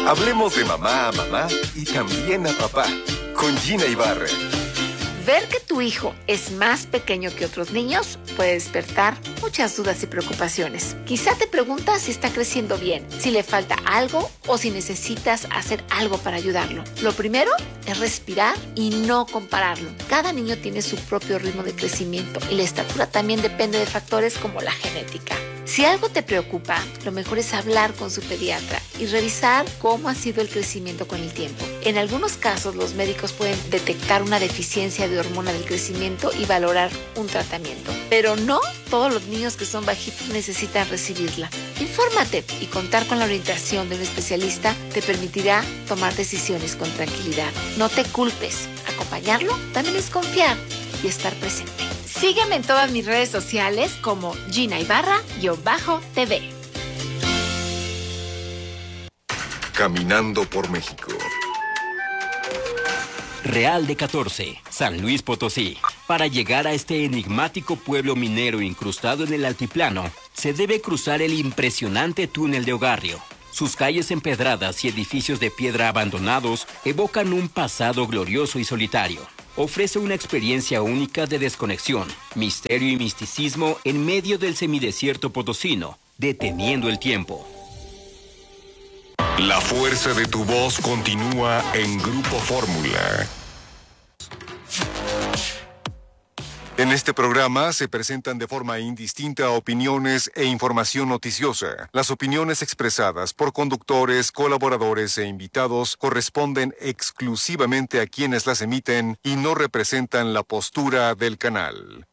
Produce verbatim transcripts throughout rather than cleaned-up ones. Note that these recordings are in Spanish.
Hablemos de mamá a mamá y también a papá con Gina Ibarra. Ver que tu hijo es más pequeño que otros niños puede despertar muchas dudas y preocupaciones. Quizá te preguntas si está creciendo bien, si le falta algo o si necesitas hacer algo para ayudarlo. Lo primero es respirar y no compararlo. Cada niño tiene su propio ritmo de crecimiento y la estatura también depende de factores como la genética. Si algo te preocupa, lo mejor es hablar con su pediatra y revisar cómo ha sido el crecimiento con el tiempo. En algunos casos, los médicos pueden detectar una deficiencia de hormona del crecimiento y valorar un tratamiento. Pero no todos los niños que son bajitos necesitan recibirla. Infórmate y contar con la orientación de un especialista te permitirá tomar decisiones con tranquilidad. No te culpes. Acompañarlo también es confiar y estar presente. Sígueme en todas mis redes sociales como Gina Ibarra-T V. Caminando por México. Real de catorce, San Luis Potosí. Para llegar a este enigmático pueblo minero incrustado en el altiplano, se debe cruzar el impresionante túnel de Ogarrio. Sus calles empedradas y edificios de piedra abandonados evocan un pasado glorioso y solitario. Ofrece una experiencia única de desconexión, misterio y misticismo en medio del semidesierto potosino, deteniendo el tiempo. La fuerza de tu voz continúa en Grupo Fórmula. En este programa se presentan de forma indistinta opiniones e información noticiosa. Las opiniones expresadas por conductores, colaboradores e invitados corresponden exclusivamente a quienes las emiten y no representan la postura del canal.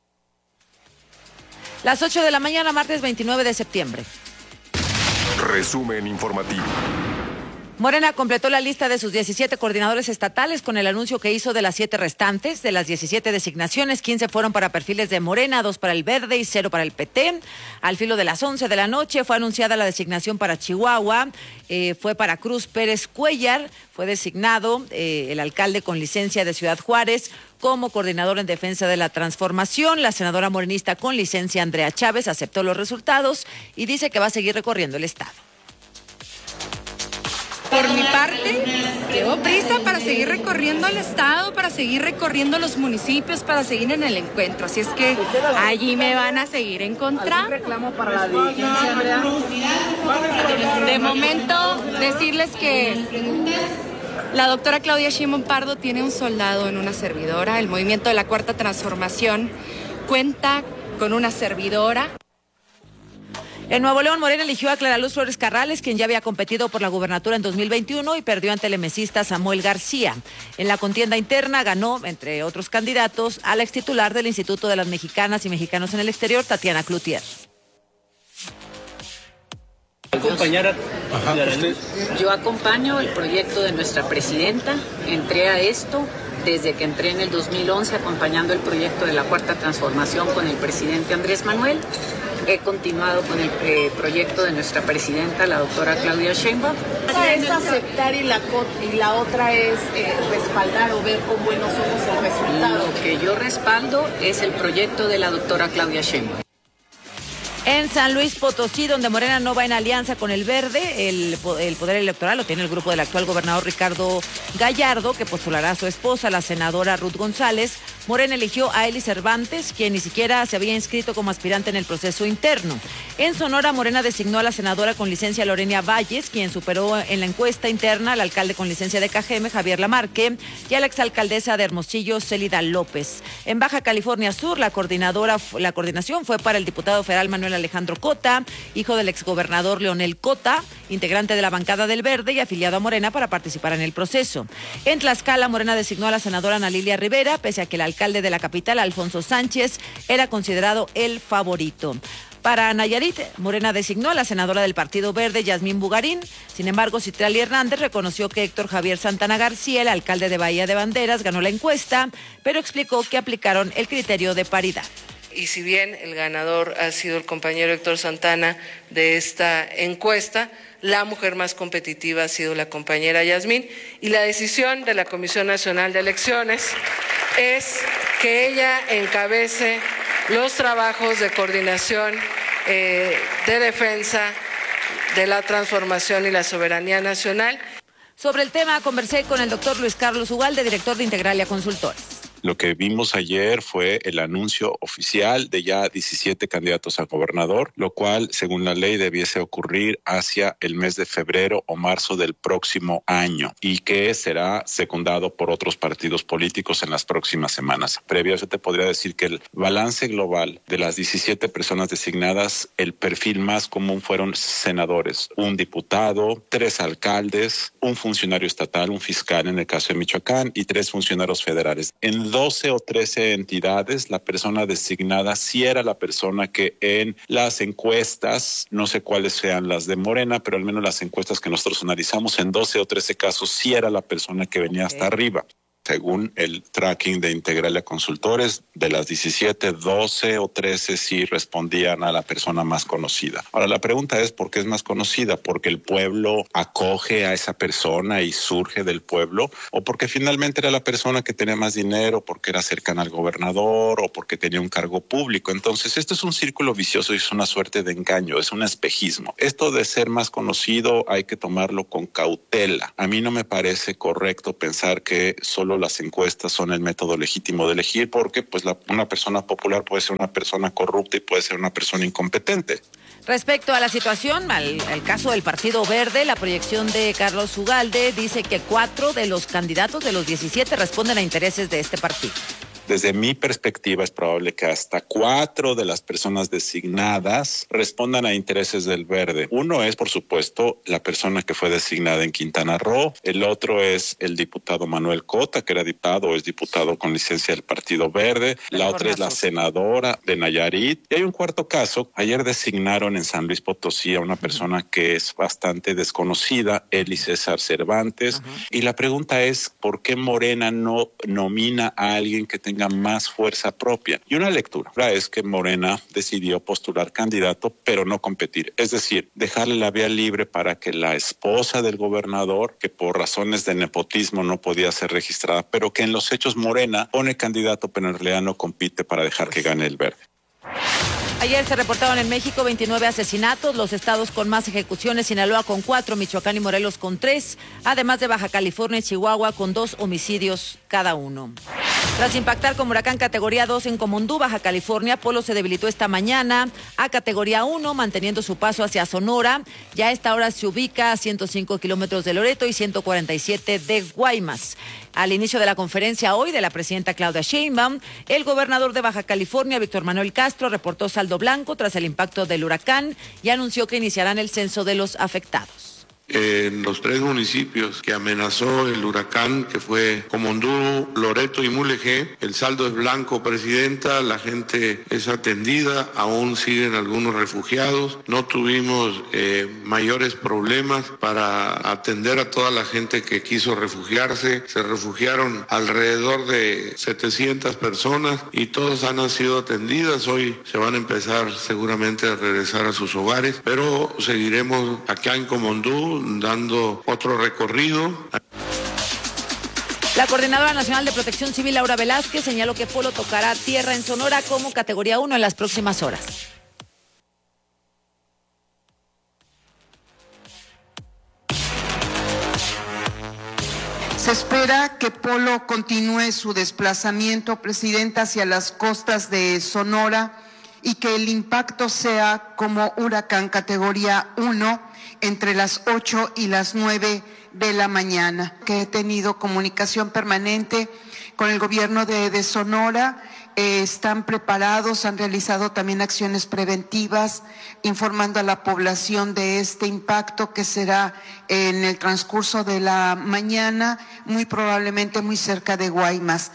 Las ocho de la mañana, martes veintinueve de septiembre. Resumen informativo. Morena completó la lista de sus diecisiete coordinadores estatales con el anuncio que hizo de las siete restantes. De las diecisiete designaciones, quince fueron para perfiles de Morena, dos para el Verde y cero para el P T. Al filo de las once de la noche fue anunciada la designación para Chihuahua. Eh, fue para Cruz Pérez Cuellar. Fue designado eh, el alcalde con licencia de Ciudad Juárez como coordinador en defensa de la transformación. La senadora morenista con licencia Andrea Chávez aceptó los resultados y dice que va a seguir recorriendo el estado. Por mi parte, llevo prisa para seguir recorriendo el estado, para seguir recorriendo los municipios, para seguir en el encuentro. Así es que allí me van a seguir encontrando. ¿Algún reclamo para la dirigencia, Andrea? De momento, decirles que la doctora Claudia Sheinbaum Pardo tiene un soldado en una servidora. El movimiento de la Cuarta Transformación cuenta con una servidora. En Nuevo León, Morena eligió a Clara Luz Flores Carrales, quien ya había competido por la gubernatura en dos mil veintiuno y perdió ante el emesista Samuel García. En la contienda interna ganó, entre otros candidatos, a la extitular del Instituto de las Mexicanas y Mexicanos en el Exterior, Tatiana Cloutier. Acompañar Yo acompaño el proyecto de nuestra presidenta, entré a esto desde que entré en el dos mil once acompañando el proyecto de la Cuarta Transformación con el presidente Andrés Manuel. He continuado con el eh, proyecto de nuestra presidenta, la doctora Claudia Sheinbaum. Una es aceptar y la, y la otra es eh, respaldar o ver con buenos ojos el resultado. Lo que yo respaldo es el proyecto de la doctora Claudia Sheinbaum. En San Luis Potosí, donde Morena no va en alianza con el Verde, el, el poder electoral lo tiene el grupo del actual gobernador Ricardo Gallardo, que postulará a su esposa, la senadora Ruth González. Morena eligió a Eli Cervantes, quien ni siquiera se había inscrito como aspirante en el proceso interno. En Sonora, Morena designó a la senadora con licencia Lorena Valles, quien superó en la encuesta interna al alcalde con licencia de Cajeme, Javier Lamarque, y a la exalcaldesa de Hermosillo, Célida López. En Baja California Sur, la coordinadora, la coordinación fue para el diputado federal Manuel Alejandro Cota, hijo del exgobernador Leonel Cota, integrante de la bancada del Verde y afiliado a Morena para participar en el proceso. En Tlaxcala, Morena designó a la senadora Ana Lilia Rivera, pese a que el alcalde de la capital, Alfonso Sánchez, era considerado el favorito. Para Nayarit, Morena designó a la senadora del Partido Verde, Yasmín Bugarín. Sin embargo, Citlali Hernández reconoció que Héctor Javier Santana García, el alcalde de Bahía de Banderas, ganó la encuesta, pero explicó que aplicaron el criterio de paridad. Y si bien el ganador ha sido el compañero Héctor Santana de esta encuesta, la mujer más competitiva ha sido la compañera Yasmín, y la decisión de la Comisión Nacional de Elecciones es que ella encabece los trabajos de coordinación, eh, de defensa de la transformación y la soberanía nacional. Sobre el tema conversé con el doctor Luis Carlos Ugalde, director de Integralia Consultores. Lo que vimos ayer fue el anuncio oficial de ya diecisiete candidatos a gobernador, lo cual, según la ley, debiese ocurrir hacia el mes de febrero o marzo del próximo año y que será secundado por otros partidos políticos en las próximas semanas. Previo a eso te podría decir que el balance global de las diecisiete personas designadas, el perfil más común fueron senadores, un diputado, tres alcaldes, un funcionario estatal, un fiscal en el caso de Michoacán y tres funcionarios federales. En doce o trece entidades, la persona designada sí era la persona que en las encuestas, no sé cuáles sean las de Morena, pero al menos las encuestas que nosotros analizamos, en doce o trece casos sí era la persona que venía hasta arriba. Según el tracking de Integralia Consultores, de las diecisiete, doce o trece sí respondían a la persona más conocida. Ahora, la pregunta es, ¿por qué es más conocida? ¿Porque el pueblo acoge a esa persona y surge del pueblo? ¿O porque finalmente era la persona que tenía más dinero, porque era cercana al gobernador o porque tenía un cargo público? Entonces, esto es un círculo vicioso y es una suerte de engaño, es un espejismo. Esto de ser más conocido hay que tomarlo con cautela. A mí no me parece correcto pensar que solo las encuestas son el método legítimo de elegir, porque pues la, una persona popular puede ser una persona corrupta y puede ser una persona incompetente. Respecto a la situación, al, al caso del Partido Verde, la proyección de Carlos Ugalde dice que cuatro de los candidatos de los diecisiete responden a intereses de este partido. Desde mi perspectiva es probable que hasta cuatro de las personas designadas respondan a intereses del Verde. Uno es, por supuesto, la persona que fue designada en Quintana Roo. El otro es el diputado Manuel Cota, que era diputado o es diputado con licencia del Partido Verde. La otra es la senadora de Nayarit. Y hay un cuarto caso. Ayer designaron en San Luis Potosí a una persona que es bastante desconocida, Eli César Cervantes. Uh-huh. Y la pregunta es, ¿por qué Morena no nomina a alguien que tenga más fuerza propia? Y una lectura es que Morena decidió postular candidato, pero no competir. Es decir, dejarle la vía libre para que la esposa del gobernador, que por razones de nepotismo no podía ser registrada, pero que en los hechos Morena pone candidato, pero en realidad no compite para dejar que gane el Verde. Ayer se reportaron en México veintinueve asesinatos, los estados con más ejecuciones, Sinaloa con cuatro, Michoacán y Morelos con tres, además de Baja California y Chihuahua con dos homicidios cada uno. Tras impactar como huracán categoría dos en Comondú, Baja California, Polo se debilitó esta mañana a categoría uno, manteniendo su paso hacia Sonora. Ya a esta hora se ubica a ciento cinco kilómetros de Loreto y ciento cuarenta y siete de Guaymas. Al inicio de la conferencia hoy de la presidenta Claudia Sheinbaum, el gobernador de Baja California, Víctor Manuel Castro, reportó saldo blanco tras el impacto del huracán y anunció que iniciarán el censo de los afectados. En los tres municipios que amenazó el huracán, que fue Comondú, Loreto y Mulegé, el saldo es blanco, presidenta, la gente es atendida, aún siguen algunos refugiados, no tuvimos eh, mayores problemas para atender a toda la gente que quiso refugiarse, se refugiaron alrededor de setecientas personas y todas han sido atendidas, hoy se van a empezar seguramente a regresar a sus hogares, pero seguiremos acá en Comondú dando otro recorrido. La Coordinadora Nacional de Protección Civil, Laura Velázquez, señaló que Polo tocará tierra en Sonora como categoría uno en las próximas horas. Se espera que Polo continúe su desplazamiento, presidenta, hacia las costas de Sonora y que el impacto sea como huracán categoría uno entre las ocho y las nueve de la mañana. Que he tenido comunicación permanente con el gobierno de, de Sonora, eh, están preparados, han realizado también acciones preventivas, informando a la población de este impacto que será en el transcurso de la mañana, muy probablemente muy cerca de Guaymas.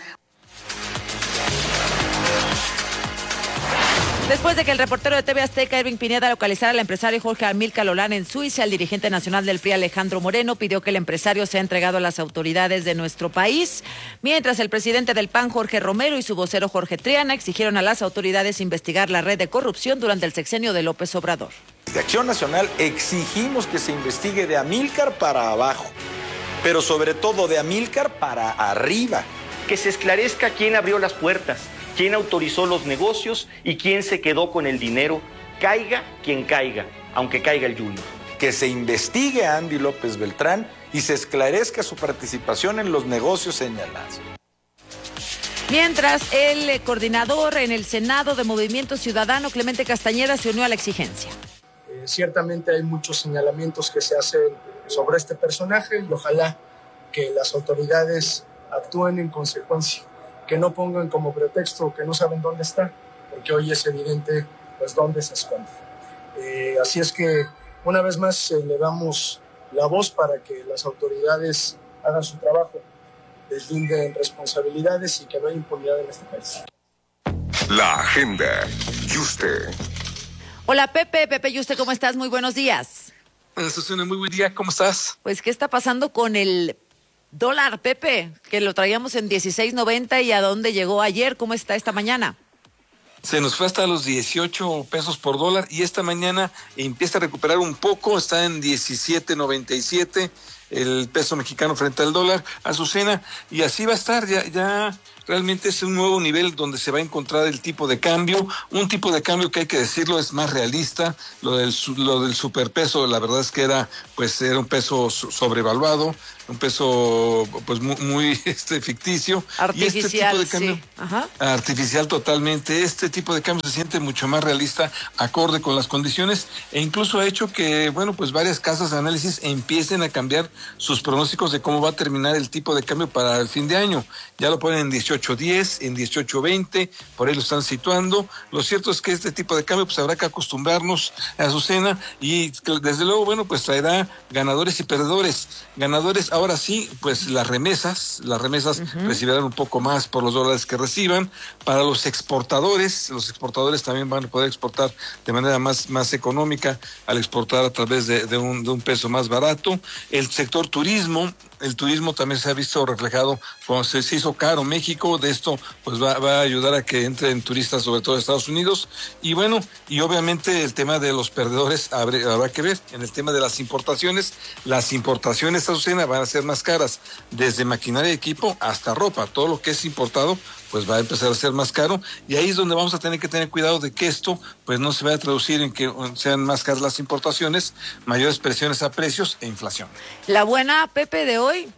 Después de que el reportero de T V Azteca, Irving Pineda, localizara al empresario Jorge Amílcar Lolán en Suiza, el dirigente nacional del P R I, Alejandro Moreno, pidió que el empresario sea entregado a las autoridades de nuestro país, mientras el presidente del P A N, Jorge Romero, y su vocero Jorge Triana exigieron a las autoridades investigar la red de corrupción durante el sexenio de López Obrador. De Acción Nacional exigimos que se investigue de Amílcar para abajo, pero sobre todo de Amílcar para arriba. Que se esclarezca quién abrió las puertas, quién autorizó los negocios y quién se quedó con el dinero, caiga quien caiga, aunque caiga el Junior. que se investigue a Andy López Beltrán y se esclarezca su participación en los negocios señalados. Mientras, el coordinador en el Senado de Movimiento Ciudadano, Clemente Castañeda, se unió a la exigencia. Eh, ciertamente hay muchos señalamientos que se hacen sobre este personaje y ojalá que las autoridades actúen en consecuencia, que no pongan como pretexto que no saben dónde está, porque hoy es evidente pues dónde se esconde. Eh, así es que una vez más elevamos la voz para que las autoridades hagan su trabajo, deslinden responsabilidades y que no haya impunidad en este país. La agenda. Yuste. Hola Pepe, Pepe Yuste, ¿cómo estás? Muy buenos días. Susana, muy buen día, ¿cómo estás? Pues, ¿qué está pasando con el dólar, Pepe? Que lo traíamos en dieciséis noventa y a dónde llegó ayer, ¿cómo está esta mañana? Se nos fue hasta los dieciocho pesos por dólar y esta mañana empieza a recuperar un poco, está en diecisiete noventa y siete el peso mexicano frente al dólar, Azucena, y así va a estar, ya, ya realmente es un nuevo nivel donde se va a encontrar el tipo de cambio, un tipo de cambio que hay que decirlo es más realista, lo del, lo del superpeso, la verdad es que era, pues era un peso sobrevaluado, un peso pues muy, muy este ficticio. Artificial, y este tipo de cambio, sí. Ajá. Artificial totalmente. Este tipo de cambio se siente mucho más realista, acorde con las condiciones, e incluso ha hecho que, bueno, pues varias casas de análisis empiecen a cambiar sus pronósticos de cómo va a terminar el tipo de cambio para el fin de año. Ya lo ponen en dieciocho diez, en dieciocho veinte, por ahí lo están situando. Lo cierto es que este tipo de cambio pues habrá que acostumbrarnos a Azucena y desde luego, bueno, pues traerá ganadores y perdedores. Ganadores, ahora sí, pues las remesas, las remesas uh-huh. recibirán un poco más por los dólares que reciban. Para los exportadores, los exportadores también van a poder exportar de manera más, más económica al exportar a través de, de, un, de un peso más barato. El sector turismo, el turismo también se ha visto reflejado cuando se, se hizo caro México, de esto pues va, va a ayudar a que entren turistas sobre todo de Estados Unidos, y bueno, y obviamente el tema de los perdedores habrá, habrá que ver. En el tema de las importaciones, las importaciones, Azucena, van a ser más caras, desde maquinaria y equipo hasta ropa, todo lo que es importado pues va a empezar a ser más caro, y ahí es donde vamos a tener que tener cuidado de que esto pues no se vaya a traducir en que sean más caras las importaciones, mayores presiones a precios e inflación. La buena, Pepe, de hoy.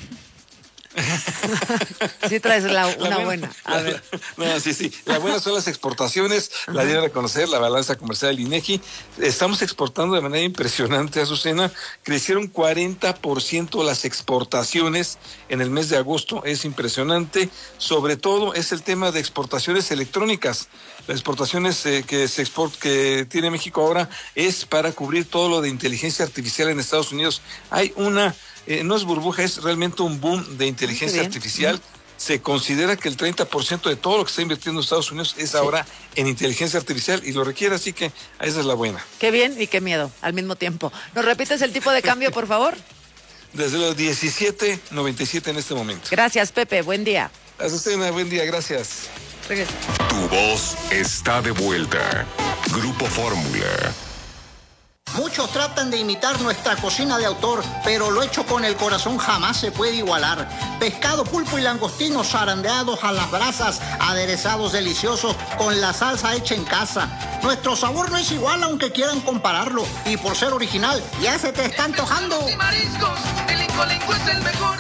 Sí traes la, una la buena, buena. A la, ver. No, sí, sí. La buena son las exportaciones, uh-huh. La dieron a conocer, la balanza comercial del INEGI. Estamos exportando de manera impresionante, Azucena. Crecieron cuarenta por ciento las exportaciones en el mes de agosto. Es impresionante. Sobre todo es el tema de exportaciones electrónicas. Las exportaciones eh, que se export, que tiene México ahora es para cubrir todo lo de inteligencia artificial en Estados Unidos. Hay una Eh, no es burbuja, es realmente un boom de inteligencia artificial. Se considera que el treinta por ciento de todo lo que está invirtiendo en Estados Unidos es sí. ahora en inteligencia artificial y lo requiere, así que esa es la buena. Qué bien y qué miedo al mismo tiempo. ¿Nos repites el tipo de cambio, por favor? Desde los diecisiete noventa y siete en este momento. Gracias, Pepe. Buen día. Azucena, buen día. Gracias. Regresa. Tu voz está de vuelta. Grupo Fórmula. Muchos tratan de imitar nuestra cocina de autor, pero lo hecho con el corazón jamás se puede igualar. Pescado, pulpo y langostinos zarandeados a las brasas, aderezados deliciosos con la salsa hecha en casa. Nuestro sabor no es igual aunque quieran compararlo, y por ser original ya se te está antojando. Y mariscos, el Incolinco es el mejor.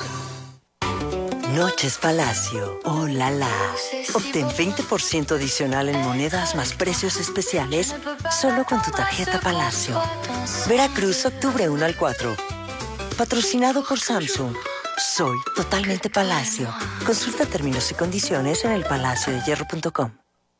Noches Palacio, oh la la. Obtén veinte por ciento adicional en monedas más precios especiales solo con tu tarjeta Palacio. Veracruz, octubre uno al cuatro. Patrocinado por Samsung. Soy totalmente Palacio. Consulta términos y condiciones en el palacio de hierro punto com.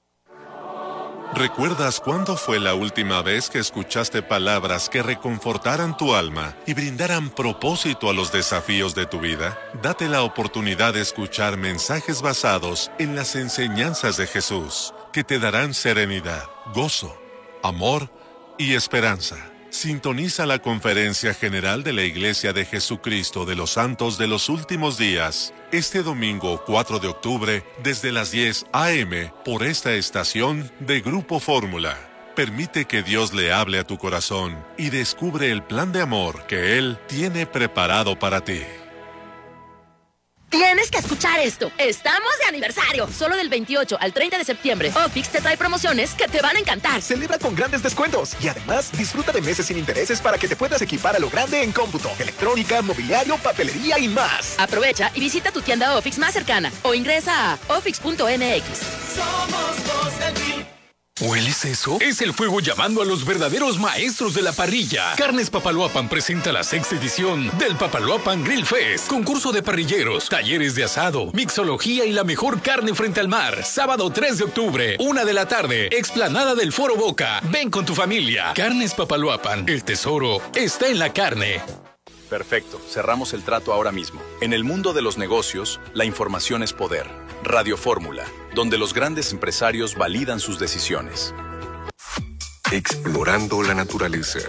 ¿Recuerdas cuándo fue la última vez que escuchaste palabras que reconfortaran tu alma y brindaran propósito a los desafíos de tu vida? Date la oportunidad de escuchar mensajes basados en las enseñanzas de Jesús, que te darán serenidad, gozo, amor y esperanza. Sintoniza la Conferencia General de la Iglesia de Jesucristo de los Santos de los Últimos Días, este domingo cuatro de octubre, desde las diez a eme, por esta estación de Grupo Fórmula. Permite que Dios le hable a tu corazón y descubre el plan de amor que Él tiene preparado para ti. Tienes que escuchar esto. Estamos de aniversario. Solo del veintiocho al treinta de septiembre, Office te trae promociones que te van a encantar. Celebra con grandes descuentos y además disfruta de meses sin intereses para que te puedas equipar a lo grande en cómputo, electrónica, mobiliario, papelería y más. Aprovecha y visita tu tienda Office más cercana o ingresa a office punto m x. Somos voz del P I B. ¿Hueles eso? Es el fuego llamando a los verdaderos maestros de la parrilla. Carnes Papaloapan presenta la sexta edición del Papaloapan Grill Fest. Concurso de parrilleros, talleres de asado, mixología y la mejor carne frente al mar. Sábado tres de octubre, una de la tarde, explanada del Foro Boca. Ven con tu familia. Carnes Papaloapan, el tesoro está en la carne. Perfecto, cerramos el trato ahora mismo. En el mundo de los negocios, la información es poder. Radio Fórmula, donde los grandes empresarios validan sus decisiones. Explorando la naturaleza.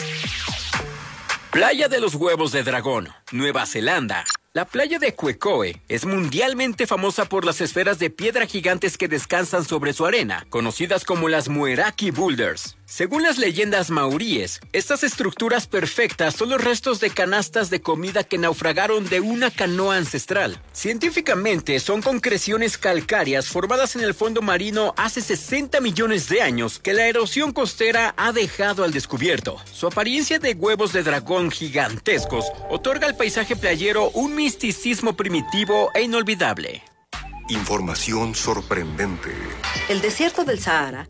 Playa de los Huevos de Dragón, Nueva Zelanda. La playa de Quecoe es mundialmente famosa por las esferas de piedra gigantes que descansan sobre su arena, conocidas como las Mueraki Boulders. Según las leyendas maoríes, estas estructuras perfectas son los restos de canastas de comida que naufragaron de una canoa ancestral. Científicamente, son concreciones calcáreas formadas en el fondo marino hace sesenta millones de años que la erosión costera ha dejado al descubierto. Su apariencia de huevos de dragón gigantescos otorga al paisaje playero un misticismo primitivo e inolvidable. Información sorprendente. El desierto del Sahara